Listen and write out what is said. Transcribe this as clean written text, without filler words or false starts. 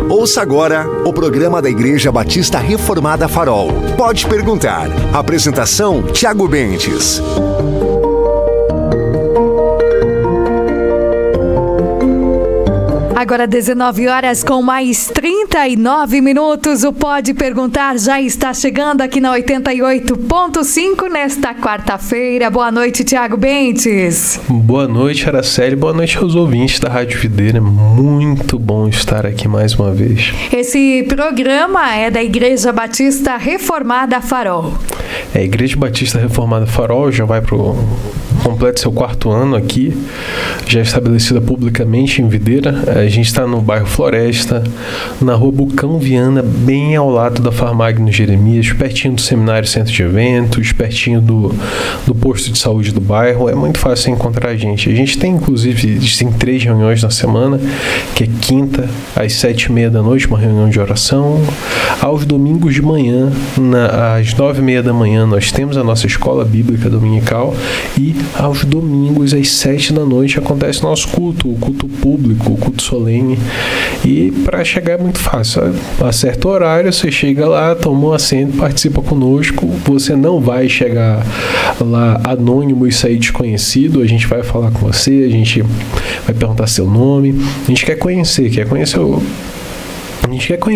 Ouça agora o programa da Igreja Batista Reformada Farol. Pode perguntar. Apresentação: Tiago Bentes. Agora 19 horas com mais 39 minutos. O Pode Perguntar já está chegando aqui na 88.5 nesta quarta-feira. Boa noite, Tiago Bentes. Boa noite, Araceli. Boa noite aos ouvintes da Rádio Videira. Muito bom estar aqui mais uma vez. Esse programa é da Igreja Batista Reformada Farol. A Igreja Batista Reformada Farol já vai completa seu 4º ano aqui, já estabelecida publicamente em Videira. A gente está no bairro Floresta, na rua Bucão Viana, bem ao lado da Farmagno Jeremias, pertinho do Seminário Centro de Eventos, pertinho do posto de saúde do bairro. É muito fácil encontrar a gente. A gente tem, inclusive, 3 reuniões na semana, que é quinta, às 7h30 da noite, uma reunião de oração. Aos domingos de manhã, às 9h30 da manhã, nós temos a nossa escola bíblica dominical, e aos domingos, às 7 da noite, acontece nosso culto, o culto público, o culto solene. E para chegar é muito fácil. Acerta o horário, você chega lá, toma um assento, participa conosco. Você não vai chegar lá anônimo e sair desconhecido. A gente vai falar com você, a gente vai perguntar seu nome. A gente quer conhecer